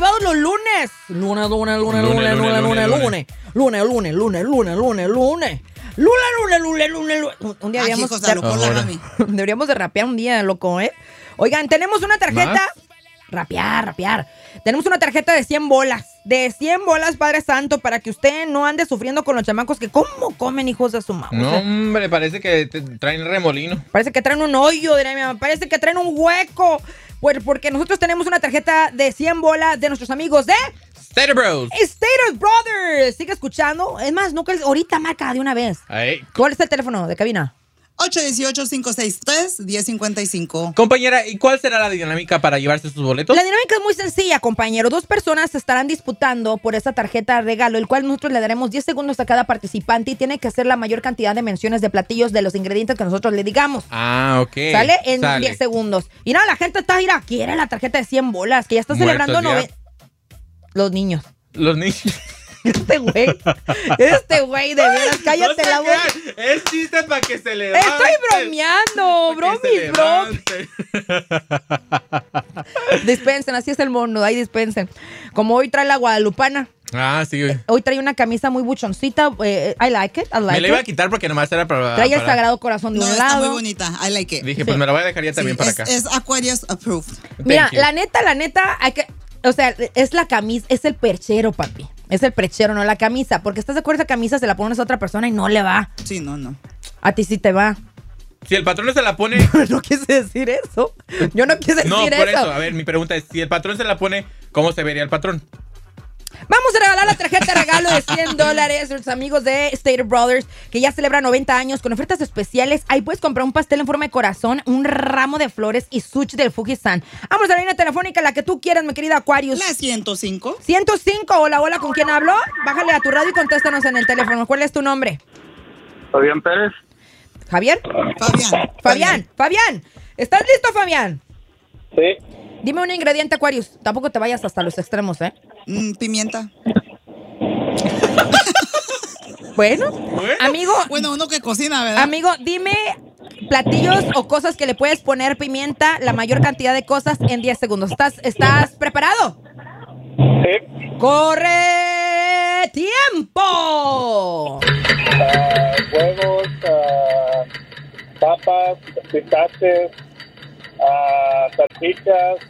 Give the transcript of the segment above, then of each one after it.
grabados los lunes. Lunes. Un día deberíamos de rapear un día, loco, ¿eh? Oigan, tenemos una tarjeta. Rapear. Tenemos una tarjeta de 100 bolas. De 100 bolas, Padre Santo, para que usted no ande sufriendo con los chamacos que cómo comen, hijos de su madre. No, hombre, parece que traen remolino. Parece que traen un hoyo, diría mi mamá. Parece que traen un hueco. Pues porque nosotros tenemos una tarjeta de 100 bolas de nuestros amigos de Stater Bros. Stater Brothers. Sigue escuchando. Es más, no que ahorita marca de una vez. Ahí. ¿Cuál es el teléfono de cabina? 818-563-1055. Compañera, ¿y cuál será la dinámica para llevarse sus boletos? La dinámica es muy sencilla, compañero. 2 personas se estarán disputando por esa tarjeta de regalo, el cual nosotros le daremos 10 segundos a cada participante y tiene que hacer la mayor cantidad de menciones de platillos de los ingredientes que nosotros le digamos. Ah, ok. ¿Sale? En 10 segundos. Y nada, la gente está, mira, quiere la tarjeta de 100 bolas, que ya está celebrando los niños. Los niños. Este güey, de veras, cállate la boca. Es chiste para que se levante. Estoy bromeando, bromis. Dispensen, así es el mono, ahí dispensen. Como hoy trae la guadalupana. Ah, sí. Hoy trae una camisa muy buchoncita. I like it. Me la iba a quitar porque nomás era para... Trae el Sagrado Corazón de un lado. Está muy bonita. I like it. Dije, pues me la voy a dejar ya también para acá. Es Aquarius approved. Mira, la neta, hay que... O sea, es la camisa, es el perchero, papi. Es el perchero, no la camisa. Porque estás de acuerdo, esa camisa se la pones a otra persona y no le va. Sí, no. A ti sí te va. Si el patrón se la pone... No quise decir eso. Yo no quise decir eso. No, por eso. A ver, mi pregunta es, si el patrón se la pone, ¿cómo se vería el patrón? Vamos a regalar la tarjeta de regalo de $100 a nuestros amigos de Stater Brothers, que ya celebran 90 años con ofertas especiales. Ahí puedes comprar un pastel en forma de corazón, un ramo de flores y sushi del Fuji-san. Vamos a la línea telefónica, la que tú quieras, mi querida Aquarius. La 105. 105, hola, ¿con quién hablo? Bájale a tu radio y contéstanos en el teléfono. ¿Cuál es tu nombre? Fabián Pérez. ¿Javier? Fabián. ¿Estás listo, Fabián? Sí. Dime un ingrediente, Aquarius. Tampoco te vayas hasta los extremos, ¿eh? Pimienta. Bueno, amigo. Bueno, uno que cocina, ¿verdad? Amigo, dime platillos o cosas que le puedes poner pimienta, la mayor cantidad de cosas en 10 segundos. ¿Estás preparado? Sí. ¡Corre tiempo! Huevos, papas, pistaches, salchichas,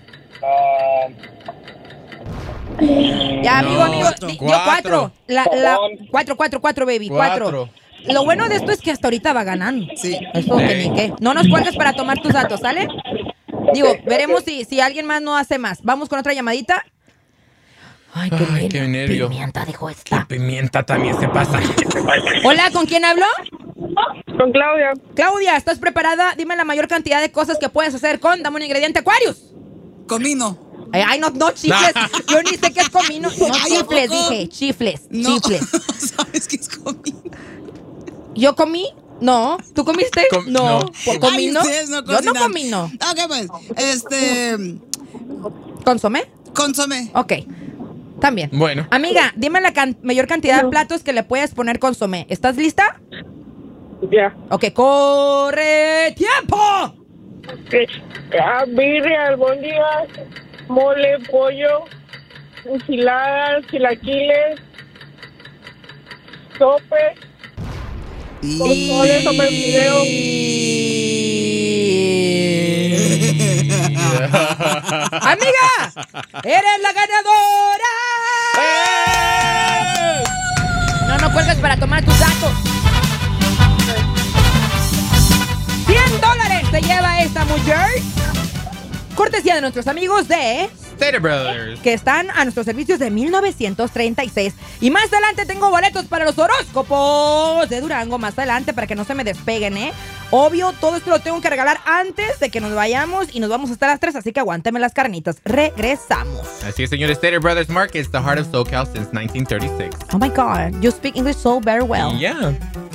Ya, amigo, dio 4. Cuatro, baby, 4. Lo bueno de esto es que hasta ahorita va ganando. Sí. Eso que ni qué. No nos cuelgues para tomar tus datos, ¿sale? Digo, veremos si alguien más no hace más. Vamos con otra llamadita. Ay, qué nervio. Pimienta, dijo esta. ¿Qué pimienta también se pasa? Hola, ¿con quién hablo? Con Claudia. Claudia, ¿estás preparada? Dime la mayor cantidad de cosas que puedes hacer con... Dame un ingrediente, Aquarius. Comino. Ay, no, chifles. Yo ni sé qué es comino. No, Ay, chifles, dije. Chifles. No. Chifles. ¿Sabes qué es comino? ¿Yo comí? No. ¿Tú comiste? No. ¿Comino? Yo no comino. Ok, pues. ¿Consomé? Consomé. Ok. También. Bueno. Amiga, dime la mayor cantidad de platos que le puedes poner consomé. ¿Estás lista? Ya. Ok, corre tiempo. Birria, albóndigas, mole, pollo, enchiladas, chilaquiles, sope. Pozole, sopa en video. Amiga, eres la ganadora. No cuelgues para tomar tus datos. $100 se lleva esta mujer. Cortesía de nuestros amigos de Stater Brothers, que están a nuestros servicios de 1936. Y más adelante tengo boletos para los horóscopos de Durango. Más adelante para que no se me despeguen, ¿eh? Obvio, todo esto lo tengo que regalar antes de que nos vayamos y nos vamos hasta las 3, así que aguánteme las carnitas. Regresamos. Así es, señores. Stater Brothers Market is the heart of SoCal since 1936. Oh my God, you speak English so very well. Yeah.